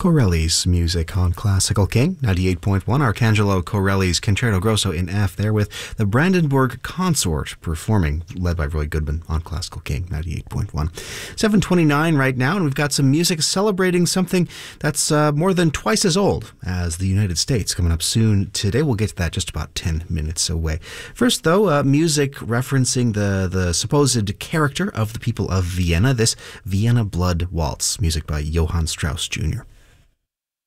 Corelli's music on Classical King 98.1. Arcangelo Corelli's Concerto Grosso in F there with the Brandenburg Consort performing, led by Roy Goodman on Classical King 98.1. 7:29 right now, and we've got some music celebrating something that's more than twice as old as the United States coming up soon today. We'll get to that just about 10 minutes away. First, though, music referencing the supposed character of the people of Vienna, this Vienna Blood Waltz, music by Johann Strauss Jr.